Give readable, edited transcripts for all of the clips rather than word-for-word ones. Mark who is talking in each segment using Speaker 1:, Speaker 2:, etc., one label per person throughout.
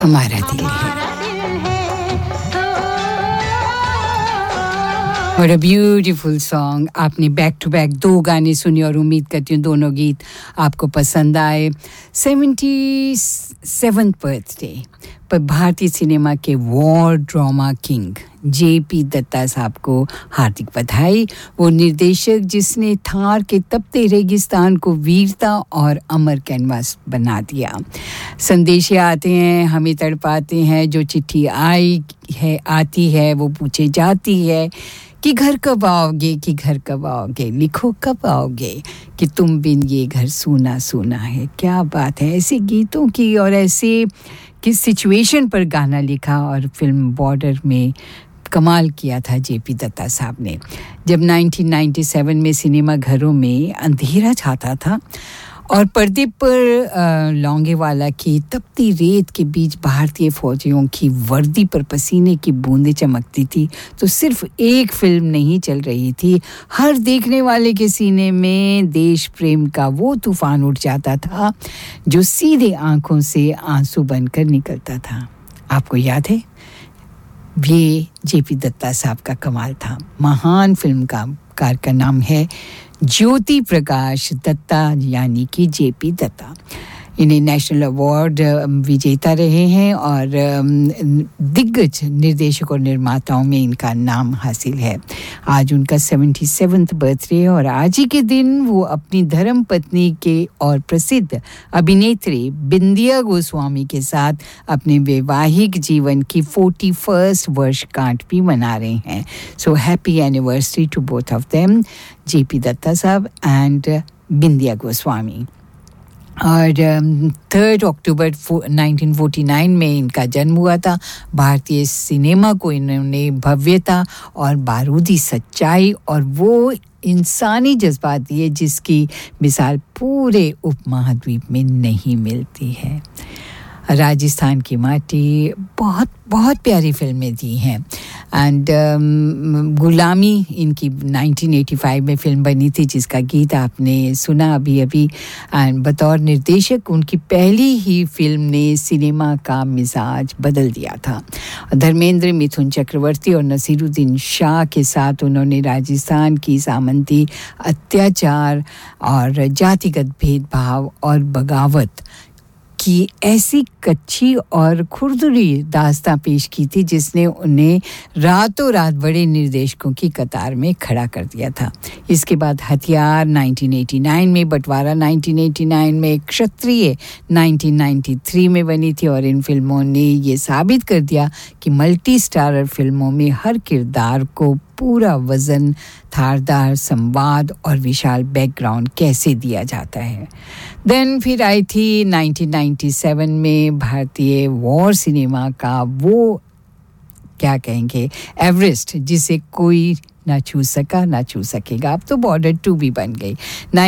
Speaker 1: हमारा दिल है। What a beautiful song. आपने बैक टू बैक 2 गाने सुने और उम्मीद करती हूँ दोनों गीत आपको पसंद आए। 77th बर्थडे पर भारतीय सिनेमा के war drama king JP Dutta साहब को हार्दिक बधाई। वो निर्देशक जिसने थार के तपते रेगिस्तान को वीरता और अमर कैनवास बना दिया। संदेश आते हैं, हमें तड़पाते हैं, जो चिट्ठी आती है वो पूछे जाती है कि घर कब आओगे, कि घर कब आओगे, लिखो कब आओगे, कि तुम बिन ये घर सूना सूना है। क्या बात है, ऐसे गीतों की और ऐसे किस सिचुएशन पर गाना लिखा और फिल्म बॉर्डर में कमाल किया था जेपी दत्ता साहब ने। जब 1997 में सिनेमा घरों में अंधेरा छाता था और पर्दे पर लौंगेवाला की तपती रेत के बीच भारतीय फौजियों की वर्दी पर पसीने की बूंदें चमकती थी, तो सिर्फ एक फिल्म नहीं चल रही थी, हर देखने वाले के सीने में देश प्रेम का वो तूफान उठ जाता था जो सीधे आंखों से आंसू बनकर निकलता था। आपको याद है, ये जेपी दत्ता साहब का कमाल था। महान फिल्मकार का नाम है ज्योति प्रकाश दत्ता, यानी कि जेपी दत्ता। इन्हें नेशनल अवार्ड विजेता रहे हैं और दिग्गज निर्देशक और निर्माताओं में इनका नाम हासिल है। आज उनका 77th बर्थडे है और आज ही के दिन वो अपनी धर्म पत्नी के और प्रसिद्ध अभिनेत्री बिंदिया गोस्वामी के साथ अपने वैवाहिक जीवन की 41st वर्षगांठ भी मना रहे हैं। So happy anniversary to both of them, JP Dutta साहब एंड बिंदिया गोस्वामी। और 3 अक्टूबर 1949 में इनका जन्म हुआ था। भारतीय सिनेमा को इन्होंने भव्यता और बारूदी सच्चाई और वो इंसानी जज्बात दिए जिसकी मिसाल पूरे उपमहाद्वीप में नहीं मिलती है। राजस्थान की माटी, बहुत बहुत प्यारी फिल्में दी हैं। एंड गुलामी इनकी 1985 में फिल्म बनी थी जिसका गीत आपने सुना अभी अभी। एंड बतौर निर्देशक उनकी पहली ही फिल्म ने सिनेमा का मिजाज बदल दिया था। धर्मेंद्र, मिथुन चक्रवर्ती और नसीरुद्दीन शाह के साथ उन्होंने राजस्थान की सामंती अत्याचार और जातिगत भेदभाव और बगावत की ऐसी कच्ची और खुरदुरी दास्तां पेश की थी जिसने उन्हें रातों रात बड़े निर्देशकों की कतार में खड़ा कर दिया था। इसके बाद हथियार 1989 में, बंटवारा 1989 में, क्षत्रिय 1993 में बनी थी और इन फिल्मों ने ये साबित कर दिया कि मल्टी स्टारर फिल्मों में हर किरदार को पूरा वजन, धारदार संवाद और विशाल बैकग्राउंड कैसे दिया जाता है। देन फिर आई थी 1997 में भारतीय वॉर सिनेमा का वो क्या कहेंगे एवरेस्ट, जिसे कोई ना छू सका ना छू सकेगा। अब तो बॉर्डर 2 भी बन गई।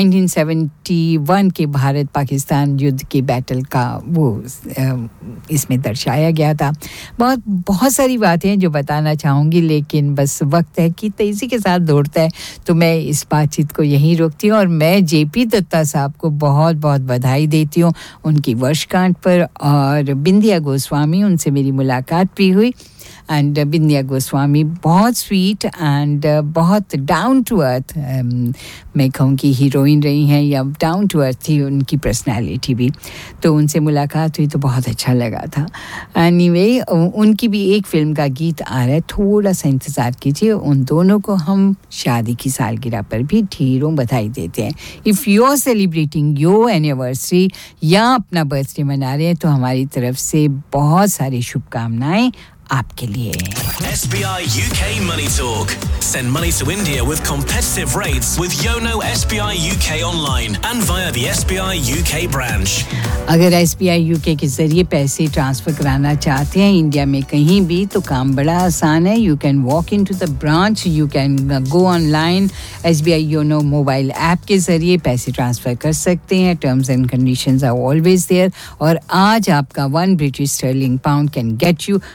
Speaker 1: 1971 के भारत पाकिस्तान युद्ध के बैटल का वो इसमें दर्शाया गया था। बहुत सारी बातें हैं जो बताना चाहूँगी, लेकिन बस वक्त है कि तेज़ी के साथ दौड़ता है, तो मैं इस बातचीत को यहीं रोकती हूँ और मैं जेपी दत्ता साहब को बहुत बहुत बधाई देती हूँ उनकी वर्षगांठ पर। और बिंदिया गोस्वामी, उनसे मेरी मुलाकात भी हुई एंड बिंदिया गोस्वामी बहुत स्वीट एंड बहुत डाउन टू अर्थ, मैं कहूँगी हीरोइन रही हैं या डाउन टू अर्थ थी उनकी पर्सनालिटी भी, तो उनसे मुलाकात हुई तो बहुत अच्छा लगा था। एनीवे उनकी भी एक फिल्म का गीत आ रहा है, थोड़ा सा इंतज़ार कीजिए। उन दोनों को हम शादी की सालगिरह पर भी ढेरों बधाई देते हैं। If you are celebrating your anniversary या अपना बर्थडे मना रहे हैं तो हमारी तरफ से बहुत सारी शुभकामनाएं आपके लिए।
Speaker 2: SBI UK Money Talk. Send money to India with competitive rates with Yono SBI UK online and via the SBI UK branch.
Speaker 1: अगर SBI UK के जरिए पैसे ट्रांसफर कराना चाहते हैं इंडिया में कहीं भी तो काम बड़ा आसान है। You can walk into the branch, you can go online, SBI Yono mobile app के जरिए पैसे ट्रांसफर कर सकते हैं। Terms and conditions are always there। और आज आपका 1 British sterling pound can get you 100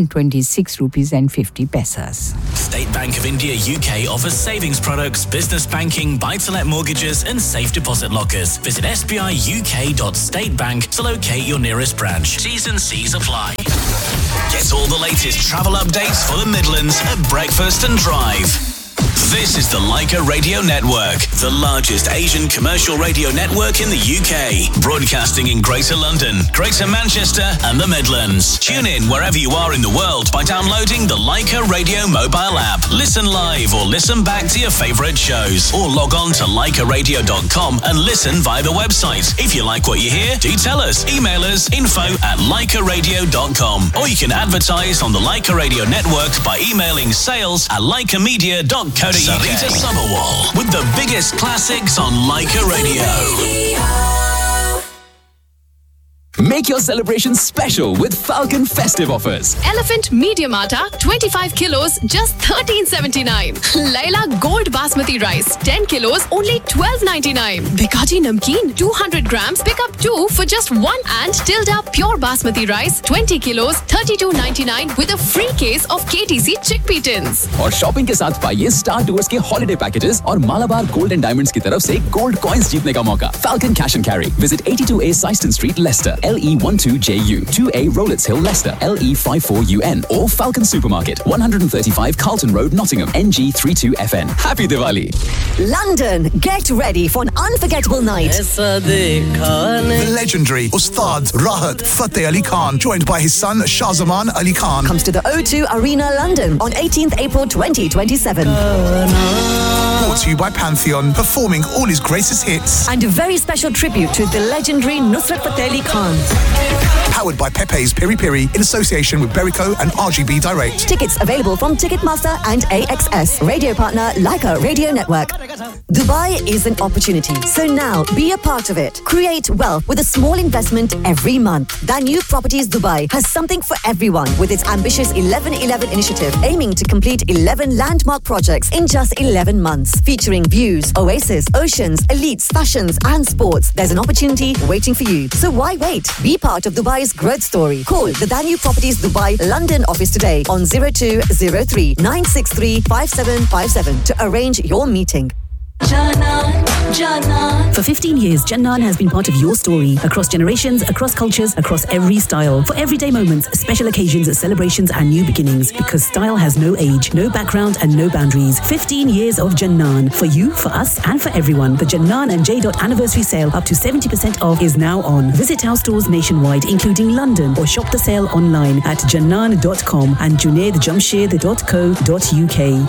Speaker 1: 126 rupees and 50 paisas.
Speaker 2: State Bank of India UK offers savings products, business banking, buy-to-let mortgages and safe deposit lockers. Visit sbiuk.statebank to locate your nearest branch. T's and C's apply. Get all the latest travel updates for the Midlands at Breakfast and Drive. This is the Leica Radio Network, the largest Asian commercial radio network in the UK, broadcasting in Greater London, Greater Manchester and the Midlands. Tune in wherever you are in the world by downloading the Leica Radio mobile app. Listen live or listen back to your favourite shows, or log on to leicaradio.com and listen via the website. If you like what you hear, do tell us. Email us info@leicaradio.com, or you can advertise on the Leica Radio Network by emailing sales@leicamedia.co.uk. Sarita Sabharwal with the biggest classics on Leica Radio.
Speaker 3: Make your celebrations special with Falcon festive offers.
Speaker 4: Elephant medium atta, 25 kilos, just $13.79. Laila Gold Basmati rice, 10 kilos, only $12.99. Bikaji Namkeen, 200 grams, pick up 2 for just 1. And Tilda Pure Basmati rice, 20 kilos, $32.99 with a free case of KTC chickpea tins.
Speaker 3: और shopping के साथ पाइए star tours के holiday packages और Malabar gold and diamonds की तरफ से gold coins जीतने का मौका. Falcon Cash and Carry. Visit 82A Syston Street, Leicester. LE12JU, 2A Rowletts Hill, Leicester, LE54UN, or Falcon Supermarket, 135 Carlton Road, Nottingham, NG32FN. Happy Diwali!
Speaker 5: London, get ready for an unforgettable night.
Speaker 6: The legendary Ustad Rahat Fateh Ali Khan, joined by his son Shahzaman Ali Khan,
Speaker 5: Comes to the O2 Arena, London on 18th April 2027.
Speaker 6: brought to you by Pantheon, performing all his greatest hits.
Speaker 5: And a very special tribute to the legendary Nusrat Fateh Ali Khan.
Speaker 6: Powered by Pepe's Piri Piri in association with Berico and RGB Direct.
Speaker 5: Tickets available from Ticketmaster and AXS. Radio partner Leica Radio Network. Dubai is an opportunity, so now be a part of it. Create wealth with a small investment every month. Danube Properties Dubai has something for everyone with its ambitious 11-11 initiative, aiming to complete 11 landmark projects in just 11 months, featuring views, oasis, oceans, elites, fashions and sports. There's an opportunity waiting for you. So why wait? Be part of Dubai's growth story. Call the Danube Properties Dubai London office today on 0203 963 5757 to arrange your meeting.
Speaker 7: For 15 years, Jannan has been part of your story. Across generations, across cultures, across every style. For everyday moments, special occasions, celebrations and new beginnings. Because style has no age, no background and no boundaries. 15 years of Jannan. For you, for us and for everyone. The Jannan and J. anniversary sale up to 70% off is now on. Visit our stores nationwide, including London, or shop the sale online at jannan.com and junaidjamshed.co.uk.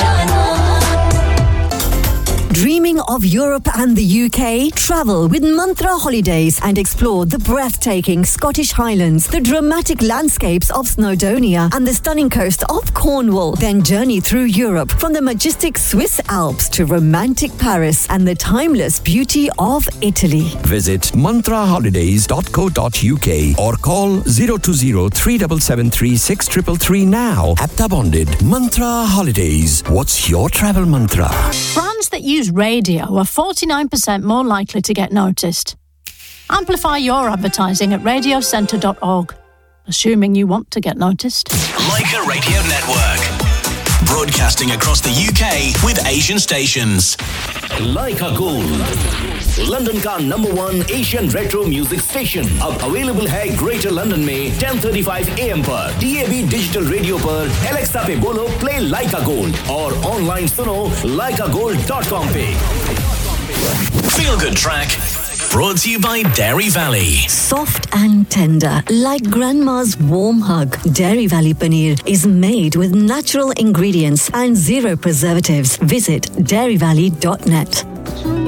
Speaker 5: Dreaming of Europe and the UK? Travel with Mantra Holidays and explore the breathtaking Scottish Highlands, the dramatic landscapes of Snowdonia and the stunning coast of Cornwall. Then journey through Europe from the majestic Swiss Alps to romantic Paris and the timeless beauty of Italy.
Speaker 8: Visit mantraholidays.co.uk or call 020-3773-6333 now. Apta bonded. Mantra Holidays. What's your travel mantra?
Speaker 9: Brands that use radio are 49% more likely to get noticed. Amplify your advertising at radiocentre.org, assuming you want to get noticed.
Speaker 2: Leica Radio Network, broadcasting across the UK with Asian stations.
Speaker 10: Leica Gold, London का #1 Asian retro music station अब available है greater London में 10:35 AM पर DAB digital radio पर Alexa पे बोलो play लाइका gold और online सुनो leicagold.com पे.
Speaker 2: Feel Good Track, brought to you by Dairy Valley.
Speaker 5: Soft and tender, like grandma's warm hug, Dairy Valley Paneer is made with natural ingredients and zero preservatives. Visit dairyvalley.net.